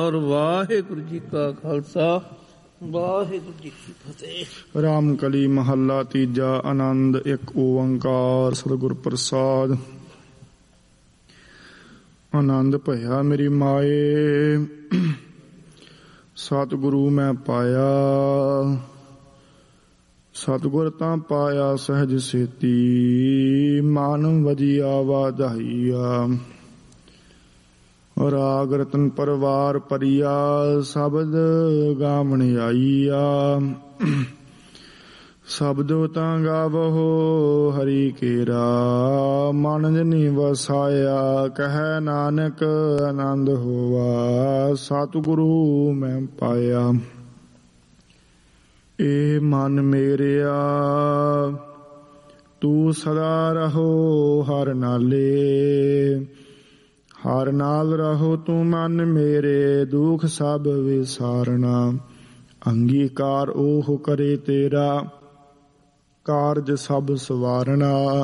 ਔਰ ਵਾਹਿਗੁਰੂ ਜੀ ਕਾ ਖਾਲਸਾ ਵਾਹਿਗੁਰੂ ਜੀ ਕੀ ਫਤਿਹ। ਰਾਮ ਕਲੀ ਮਹੱਲਾ ਤੀਜਾ। ਆਨੰਦ ਇੱਕ ਓੰਕਾਰ ਸਤਿਗੁਰ ਪ੍ਰਸਾਦ। ਆਨੰਦ ਭਇਆ ਮੇਰੀ ਮਾਏ, ਸਤਿਗੁਰੂ ਮੈਂ ਪਾਇਆ। ਸਤਿਗੁਰ ਤਾਂ ਪਾਇਆ ਸਹਿਜ ਸੇਤੀ, ਮਨ ਵਜਿਆ ਵਾਧਾਈਆ। ਰਾਗ ਰਤਨ ਪਰਵਾਰ ਪਰਿਆ, ਸ਼ਬਦ ਗਾਵਣ ਆਈਆ। ਸ਼ਬਦੋ ਤਾਂ ਗਾਵਹੋ ਹਰੀ ਕੇਰਾ, ਮਨ ਜਨੀ ਵਸਾਇਆ। ਕਹਿ ਨਾਨਕ ਆਨੰਦ ਹੋਵਾ, ਸਤਿਗੁਰੂ ਮੈਂ ਪਾਇਆ। ਏ ਮਨ ਮੇਰਿਆ ਤੂੰ ਸਦਾ ਰਹੋ ਹਰ ਨਾਲੇ। ਹਰ ਨਾਲ ਰਹੋ ਤੂੰ ਮਨ ਮੇਰੇ, ਦੁਖ ਸਭ ਵਿਸਾਰਨਾ। ਅੰਗੀਕਾਰ ਉਹ ਕਰੇ ਤੇਰਾ, ਕਾਰਜ ਸਭ ਸਵਾਰਨਾ।